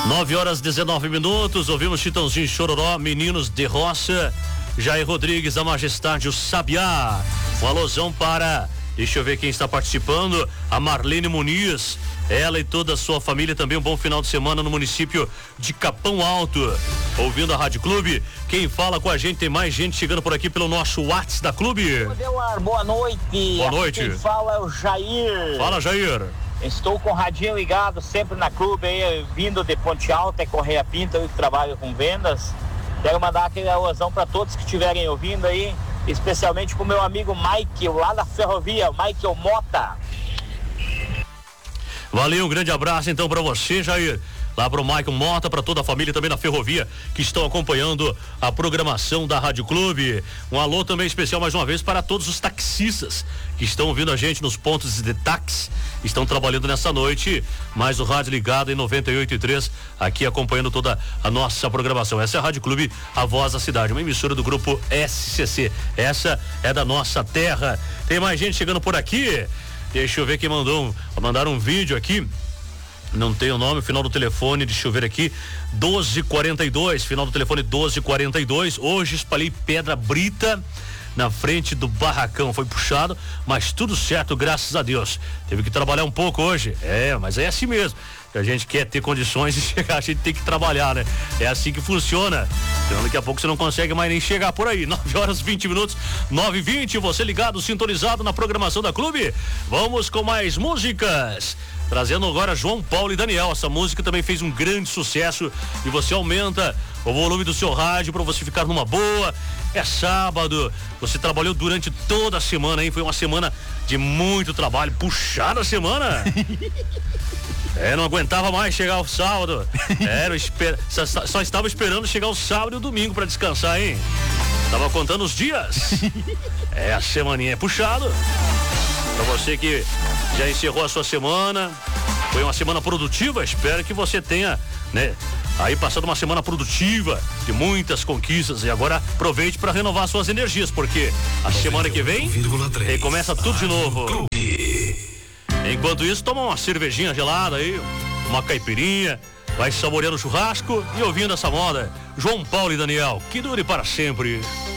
9h19, ouvimos Chitãozinho e Chororó, Meninos de Roça, Jair Rodrigues, a Majestade, o Sabiá. Um alusão para, deixa eu ver quem está participando, a Marlene Muniz, ela e toda a sua família, também um bom final de semana no município de Capão Alto, ouvindo a Rádio Clube. Quem fala com a gente, tem mais gente chegando por aqui pelo nosso WhatsApp da Clube. Boa noite. Boa noite. Quem fala é o Jair. Fala, Jair. Estou com o radinho ligado sempre na Clube, aí, vindo de Ponte Alta e Correia Pinta, eu que trabalho com vendas. Quero mandar aquele alusão para todos que estiverem ouvindo aí, especialmente pro meu amigo Michael, lá da ferrovia, Michael Mota. Valeu, um grande abraço então para você, Jair. Lá pro Michael Mota, para toda a família também na ferrovia que estão acompanhando a programação da Rádio Clube. Um alô também especial mais uma vez para todos os taxistas que estão ouvindo a gente nos pontos de táxi, estão trabalhando nessa noite, mais o rádio ligado em 98.3, aqui acompanhando toda a nossa programação. Essa é a Rádio Clube, a voz da cidade, uma emissora do grupo SCC. Essa é da nossa terra. Tem mais gente chegando por aqui. Deixa eu ver quem mandaram um vídeo aqui. Não tem o nome, final do telefone, deixa eu ver aqui, 1242, final do telefone 1242. Hoje espalhei pedra brita na frente do barracão, foi puxado, mas tudo certo, graças a Deus. Teve que trabalhar um pouco hoje, mas é assim mesmo. A gente quer ter condições de chegar, a gente tem que trabalhar, né? É assim que funciona. Então daqui a pouco você não consegue mais nem chegar por aí. 9h20, 9h20, você ligado, sintonizado na programação da Clube. Vamos com mais músicas. Trazendo agora João Paulo e Daniel. Essa música também fez um grande sucesso e você aumenta o volume do seu rádio para você ficar numa boa. É sábado, você trabalhou durante toda a semana, hein? Foi uma semana de muito trabalho, puxada a semana. Não aguentava mais chegar o sábado. Só estava esperando chegar o sábado e o domingo para descansar, hein? Tava contando os dias. A semaninha é puxado. Para você que já encerrou a sua semana, foi uma semana produtiva, espero que você tenha, aí passado uma semana produtiva, de muitas conquistas, e agora aproveite para renovar suas energias, porque a semana que vem começa tudo de novo. Enquanto isso, toma uma cervejinha gelada aí, uma caipirinha, vai saboreando o churrasco e ouvindo essa moda. João Paulo e Daniel, que dure para sempre.